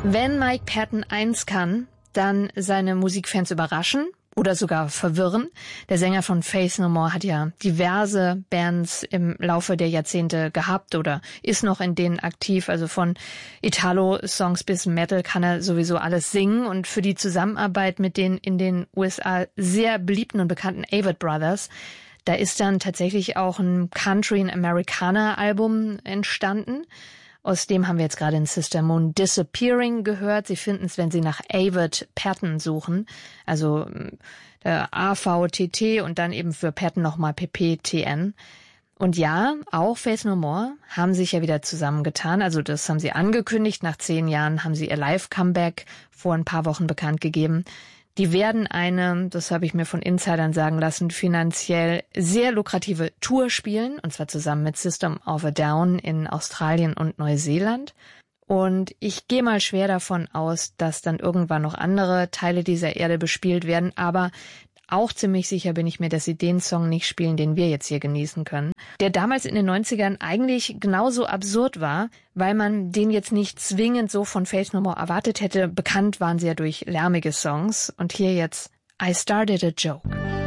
Wenn Mike Patton eins kann, dann seine Musikfans überraschen oder sogar verwirren. Der Sänger von Faith No More hat ja diverse Bands im Laufe der Jahrzehnte gehabt oder ist noch in denen aktiv. Also von Italo-Songs bis Metal kann er sowieso alles singen. Und für die Zusammenarbeit mit den in den USA sehr beliebten und bekannten Avett Brothers, da ist dann tatsächlich auch ein Country- and Americana-Album entstanden. Aus dem haben wir jetzt gerade in Sister Moon Disappearing gehört. Sie finden es, wenn Sie nach Avett Patton suchen. Also AVTT und dann eben für Patton nochmal PPTN. Und ja, auch Faith No More haben sich ja wieder zusammengetan. Also das haben sie angekündigt. Nach 10 Jahren haben sie ihr Live-Comeback vor ein paar Wochen bekannt gegeben. Die werden eine, das habe ich mir von Insidern sagen lassen, finanziell sehr lukrative Tour spielen, und zwar zusammen mit System of a Down in Australien und Neuseeland. Und ich gehe mal schwer davon aus, dass dann irgendwann noch andere Teile dieser Erde bespielt werden, aber auch ziemlich sicher bin ich mir, dass sie den Song nicht spielen, den wir jetzt hier genießen können, der damals in den 90ern eigentlich genauso absurd war, weil man den jetzt nicht zwingend so von Faith No More erwartet hätte. Bekannt waren sie ja durch lärmige Songs. Und hier jetzt I Started a Joke.